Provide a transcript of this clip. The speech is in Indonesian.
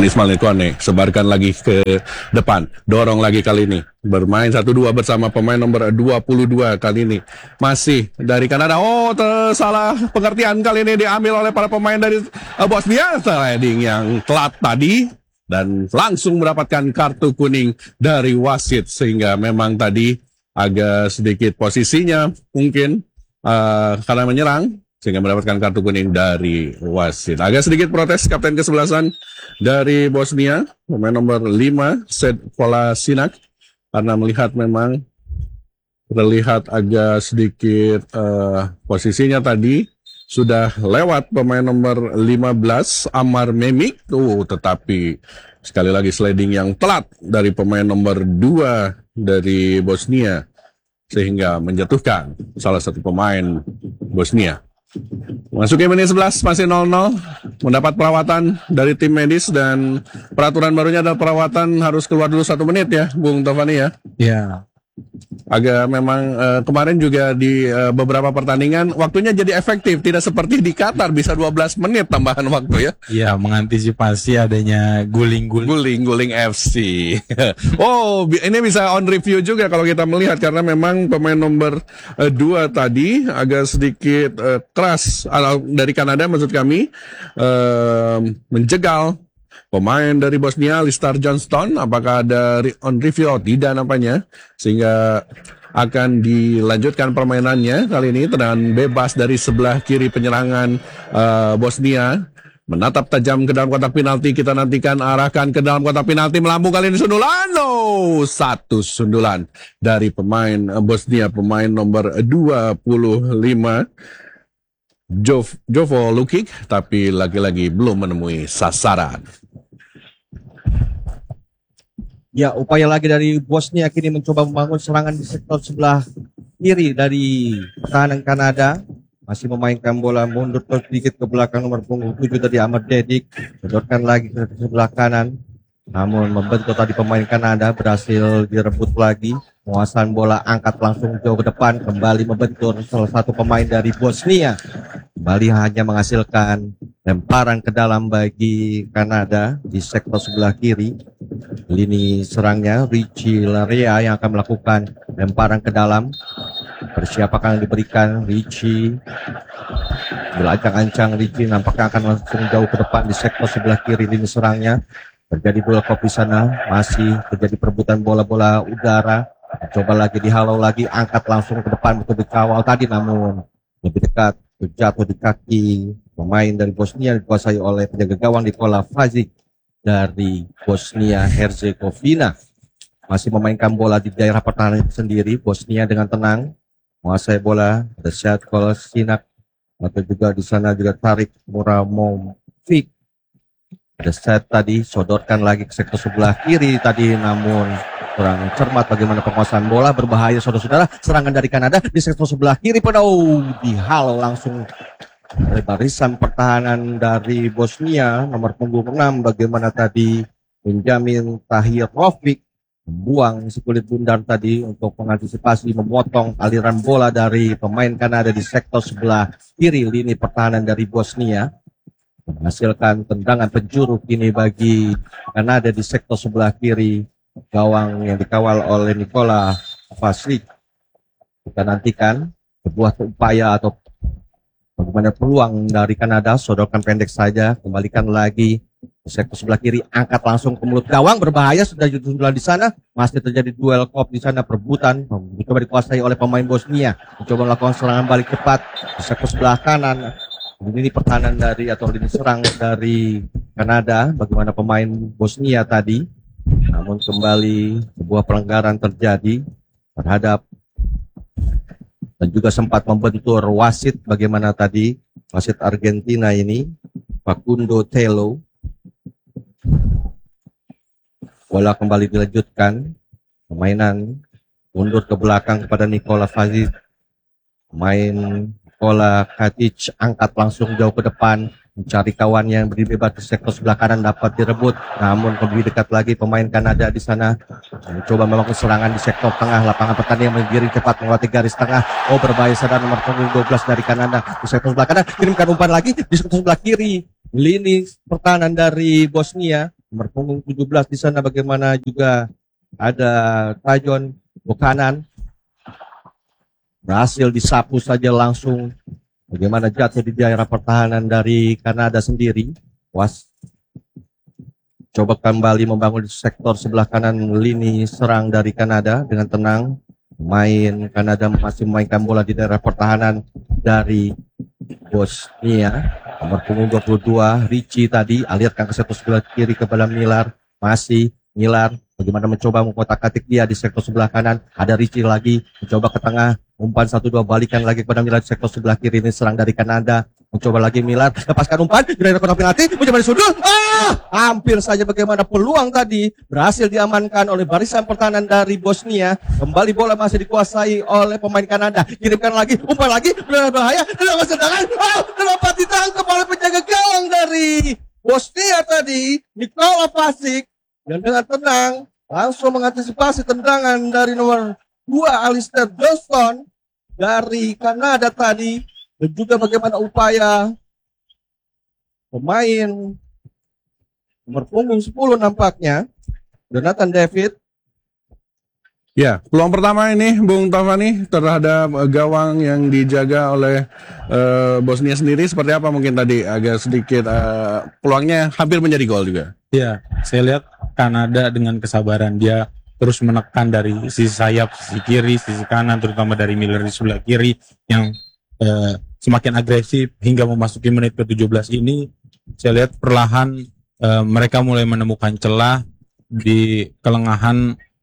Ismail Kone sebarkan lagi ke depan, dorong lagi kali ini, bermain 1-2 bersama pemain nomor 22 kali ini, masih dari Kanada. Oh, salah pengertian kali ini diambil oleh para pemain dari Bosnia. Sliding yang telat tadi dan langsung mendapatkan kartu kuning dari wasit, sehingga memang tadi agak sedikit posisinya mungkin karena menyerang, sehingga mendapatkan kartu kuning dari wasit. Agak sedikit protes kapten kesebelasan dari Bosnia, pemain nomor 5, Sed Kolasinac, karena melihat memang terlihat agak sedikit posisinya tadi sudah lewat pemain nomor 15, Amar Memik. Tetapi sekali lagi sliding yang telat dari pemain nomor 2 dari Bosnia, sehingga menjatuhkan salah satu pemain Bosnia. Masuki menit 11, masih 0-0, mendapat perawatan dari tim medis, dan peraturan barunya adalah perawatan harus keluar dulu 1 menit ya, Bung Tovani ya. Ya. Agak memang kemarin juga di beberapa pertandingan waktunya jadi efektif, tidak seperti di Qatar bisa 12 menit tambahan waktu ya. Iya, mengantisipasi adanya guling FC. Oh, ini bisa on review juga kalau kita melihat, karena memang pemain nomor 2 tadi agak sedikit keras dari Kanada, maksud kami, menjegal pemain dari Bosnia, Listar Johnston. Apakah ada on review? Oh, tidak nampaknya, sehingga akan dilanjutkan permainannya kali ini. Tendangan bebas dari sebelah kiri penyerangan Bosnia, menatap tajam ke dalam kotak penalti. Kita nantikan, arahkan ke dalam kotak penalti, melambung kali ini sundulan. Satu sundulan dari pemain Bosnia, pemain nomor 25, Jovo Lukic, tapi lagi-lagi belum menemui sasaran. Ya, upaya lagi dari Bosnia kini mencoba membangun serangan di sektor sebelah kiri dari pertahanan Kanada. Masih memainkan bola mundur sedikit ke belakang nomor punggung 7 tadi Ahmad Dedik. Sedorkan lagi ke sebelah kanan. Namun membentuk tadi pemain Kanada, berhasil direbut lagi. Penguasaan bola angkat langsung jauh ke depan. Kembali membentur salah satu pemain dari Bosnia. Kembali hanya menghasilkan lemparan ke dalam bagi Kanada di sektor sebelah kiri. Lini serangnya Richie Larea yang akan melakukan lemparan ke dalam. Persiapan yang diberikan Richie, berancang-ancang Richie nampaknya akan langsung jauh ke depan di sektor sebelah kiri lini serangnya. Terjadi duel kop di sana, masih terjadi perebutan bola-bola udara. Coba lagi dihalau lagi, angkat langsung ke depan betul dikawal tadi, namun lebih dekat jatuh di kaki pemain dari Bosnia, dikuasai oleh penjaga gawang Nikola Fazic dari Bosnia Herzegovina. Masih memainkan bola di daerah pertahanan sendiri. Bosnia dengan tenang menguasai bola. Ada Sed Kolasinac, atau juga di sana juga Tarik Muramovic. Ada Sed tadi, sodorkan lagi ke sektor sebelah kiri tadi, namun kurang cermat bagaimana penguasaan bola. Berbahaya saudara-saudara, serangan dari Kanada di sektor sebelah kiri, dihalau langsung oleh barisan pertahanan dari Bosnia, nomor punggung 6, bagaimana tadi Benjamin Tahirovic membuang si kulit bundar tadi untuk mengantisipasi memotong aliran bola dari pemain Kanada di sektor sebelah kiri lini pertahanan dari Bosnia, menghasilkan tendangan penjuru kini bagi Kanada di sektor sebelah kiri, gawang yang dikawal oleh Nikola Fazic. Kita nantikan sebuah upaya atau bagaimana peluang dari Kanada. Sodorkan pendek saja, kembalikan lagi di sektor sebelah kiri, angkat langsung ke mulut gawang, berbahaya, sudah sundulan di sana. Masih terjadi duel kop di sana, perebutan mencoba dikuasai oleh pemain Bosnia, mencoba melakukan serangan balik cepat di sektor sebelah kanan. Ini pertahanan dari atau lini serang dari Kanada, bagaimana pemain Bosnia tadi, namun kembali sebuah pelanggaran terjadi terhadap, dan juga sempat membentur wasit, bagaimana tadi wasit Argentina ini Facundo Telo. Bola kembali dilanjutkan, permainan mundur ke belakang kepada Nikola Fazic. Pemain Nikola Katic angkat langsung jauh ke depan, mencari kawan yang berdiri bebas di sektor sebelah kanan, dapat direbut, namun lebih dekat lagi pemain Kanada di sana mencoba melakukan serangan di sektor tengah lapangan pertandingan, menggiring cepat melewati garis tengah. Berbahaya sadar nomor punggung 12 dari Kanada di sektor sebelah kanan, kirimkan umpan lagi di sektor sebelah kiri lini pertahanan dari Bosnia. nomor punggung 17 di sana bagaimana juga ada Tajon Buchanan berhasil disapu saja langsung. Bagaimana jatuh di daerah pertahanan dari Kanada sendiri. Coba kembali membangun di sektor sebelah kanan lini serang dari Kanada dengan tenang. Kanada masih memainkan bola di daerah pertahanan dari Bosnia. Nomor punggung 22, Ricci tadi alirkan ke sektor sebelah kiri kepada Miller. Masih Miller bagaimana mencoba mengotak-atik dia di sektor sebelah kanan. Ada Ricci lagi mencoba ke tengah. Umpan 1-2 balikan lagi kepada Miller di sektor sebelah kiri ini serang dari Kanada. Mencoba lagi Miller, lepaskan umpan, dari kotak penalti, mencoba di sudut. Hampir saja bagaimana peluang tadi berhasil diamankan oleh barisan pertahanan dari Bosnia. Kembali bola masih dikuasai oleh pemain Kanada. Kirimkan lagi, umpan lagi, berbahaya, dalam serangan. Dapat ditangkap oleh penjaga gawang dari Bosnia tadi, Nikola Pasic. Dan dengan tenang langsung mengantisipasi tendangan dari nomor 2 Alistair Johnston dari Kanada tadi. Dan juga bagaimana upaya pemain nomor punggung 10 nampaknya Jonathan David. Ya, peluang pertama ini Bung Tavani terhadap gawang yang dijaga oleh Bosnia sendiri seperti apa mungkin tadi agak sedikit peluangnya hampir menjadi gol juga. Ya, saya lihat Kanada dengan kesabaran dia terus menekan dari sisi sayap, sisi kiri, sisi kanan, terutama dari Miller di sebelah kiri yang semakin agresif hingga memasuki menit ke-17 ini. Saya lihat perlahan mereka mulai menemukan celah di kelengahan